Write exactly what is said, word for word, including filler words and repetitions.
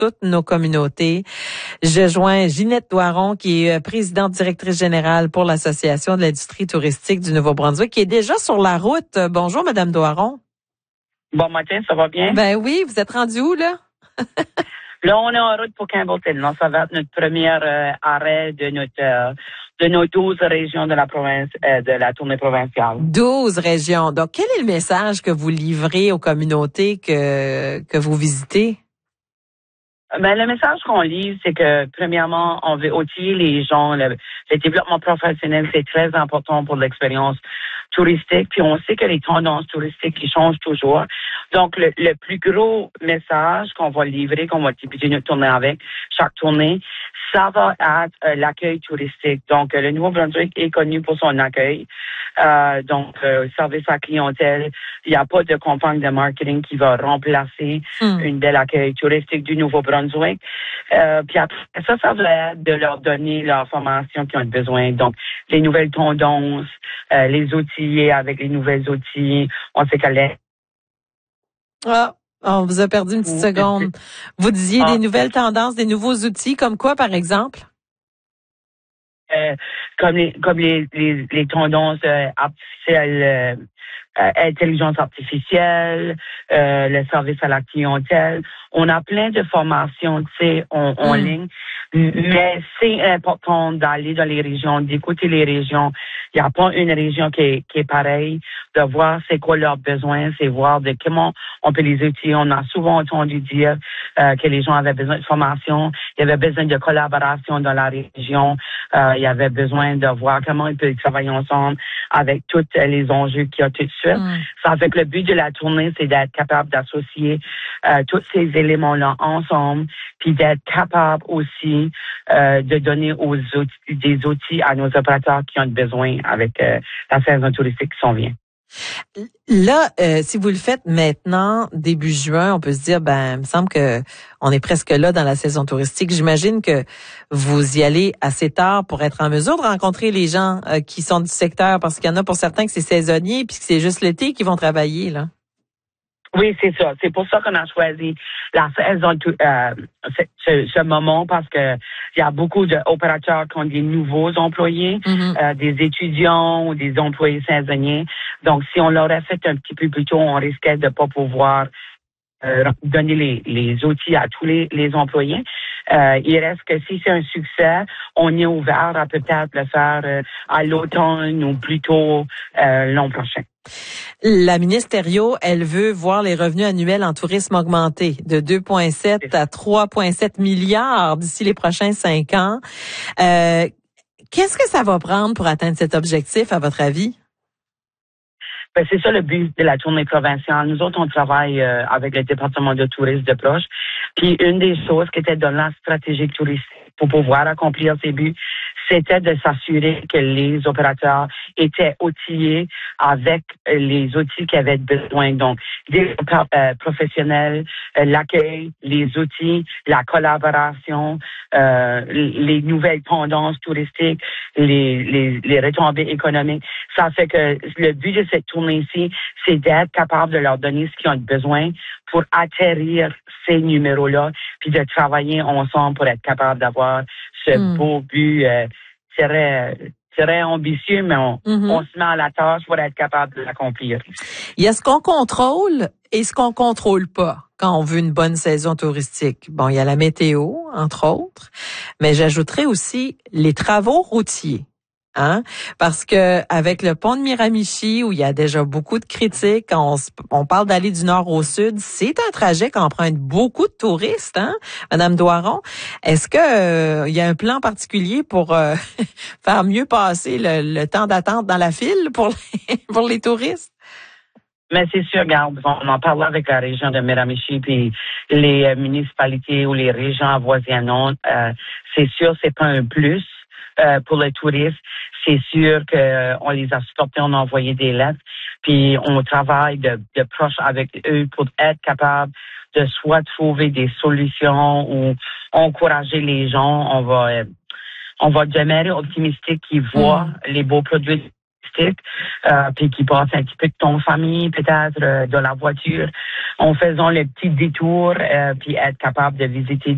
toutes nos communautés. Je joins Ginette Doiron, qui est présidente directrice générale pour l'Association de l'industrie touristique du Nouveau-Brunswick, qui est déjà sur la route. Bonjour, Madame Doiron. Bon matin, ça va bien? Ben oui, vous êtes rendu où, là? Là, on est en route pour Campbellton. Là, ça va être notre premier euh, arrêt de notre euh, de nos douze régions de la province, euh, de la tournée provinciale. douze régions. Donc, quel est le message que vous livrez aux communautés que que vous visitez? Ben, le message qu'on livre, c'est que, premièrement, on veut outiller les gens. Le, le développement professionnel, c'est très important pour l'expérience touristique. Puis, on sait que les tendances touristiques, ils changent toujours. Donc, le, le plus gros message qu'on va livrer, qu'on va débuter notre tournée avec, chaque tournée, ça va être euh, l'accueil touristique. Donc, euh, le Nouveau-Brunswick est connu pour son accueil. Euh, donc, euh, service à clientèle. Il n'y a pas de campagne de marketing qui va remplacer mm. une belle accueil touristique du Nouveau-Brunswick. Euh, puis après ça, ça va être de leur donner l'information qu'ils ont besoin. Donc, les nouvelles tendances, euh, les outils avec les nouvelles outils. On sait qu'elle est... Ah, on vous a perdu une petite seconde. Vous disiez ah. des nouvelles tendances, des nouveaux outils, comme quoi, par exemple? Euh, comme les comme les les, les tendances euh, artificielles, euh, euh, intelligence artificielle, euh, le service à la clientèle. On a plein de formations, tu sais, en, en mm. ligne, mais c'est important d'aller dans les régions, d'écouter les régions. Il n'y a pas une région qui est, qui est pareille, de voir c'est quoi leurs besoins, c'est voir de comment on peut les utiliser. On a souvent entendu dire euh, que les gens avaient besoin de formation, il y avait besoin de collaboration dans la région, euh, il y avait besoin de voir comment ils peuvent travailler ensemble avec tous les enjeux qu'il y a tout de suite. Mm. Ça fait que le but de la tournée, c'est d'être capable d'associer euh, tous ces éléments-là ensemble, puis d'être capable aussi euh, de donner aux outils, des outils à nos opérateurs qui ont besoin avec euh, la saison touristique qui s'en vient. Là, euh, si vous le faites maintenant, début juin, on peut se dire, ben, il me semble que on est presque là dans la saison touristique. J'imagine que vous y allez assez tard pour être en mesure de rencontrer les gens euh, qui sont du secteur, parce qu'il y en a pour certains que c'est saisonnier, puis que c'est juste l'été qu'ils vont travailler, là. Oui, c'est ça. C'est pour ça qu'on a choisi la saison, euh, ce, ce moment, parce que il y a beaucoup d'opérateurs qui ont des nouveaux employés, mm-hmm. euh, des étudiants ou des employés saisonniers. Donc, si on l'aurait fait un petit peu plus tôt, on risquait de pas pouvoir euh, donner les, les outils à tous les, les employés. Euh, il reste que si c'est un succès, on est ouvert à peut-être le faire euh, à l'automne ou plutôt euh, l'an prochain. La ministre Thériault, elle veut voir les revenus annuels en tourisme augmenter de deux virgule sept à trois virgule sept milliards d'ici les prochains cinq ans. Euh, qu'est-ce que ça va prendre pour atteindre cet objectif, à votre avis? Ben, c'est ça le but de la tournée provinciale. Nous autres, on travaille euh, avec le département de tourisme de proche. Puis une des choses qui était dans la stratégie touristique pour pouvoir accomplir ces buts, c'était de s'assurer que les opérateurs étaient outillés avec les outils qu'ils avaient besoin. Donc, des euh, professionnels, euh, l'accueil, les outils, la collaboration, euh, les nouvelles tendances touristiques, les, les, les retombées économiques. Ça fait que le but de cette tournée-ci, c'est d'être capable de leur donner ce qu'ils ont besoin pour atterrir ces numéros-là, puis de travailler ensemble pour être capable d'avoir ce mm. beau but euh, très, très ambitieux, mais on, mm-hmm. on se met à la tâche pour être capable de l'accomplir. Il y a ce qu'on contrôle et ce qu'on contrôle pas quand on veut une bonne saison touristique. Bon, il y a la météo, entre autres, mais j'ajouterais aussi les travaux routiers. Hein? Parce que avec le pont de Miramichi, où il y a déjà beaucoup de critiques, on, on parle d'aller du nord au sud, c'est un trajet qui emprunte beaucoup de touristes, hein, Madame Doiron. Est-ce que euh, il y a un plan particulier pour euh, faire mieux passer le, le temps d'attente dans la file pour les, pour les touristes? Mais c'est sûr, regarde, on en parle avec la région de Miramichi, puis les euh, municipalités ou les régions avoisinantes. Euh, c'est sûr, c'est pas un plus. Euh, pour les touristes, c'est sûr qu'on euh, les a supportés, on a envoyé des lettres, puis on travaille de, de proche avec eux pour être capable de soit trouver des solutions ou encourager les gens. On va, euh, on va demeurer optimistique qu'ils voient mm. les beaux produits euh, puis qui passent un petit peu de temps en famille, peut-être euh, dans la voiture, en faisant le petit détour, euh, puis être capable de visiter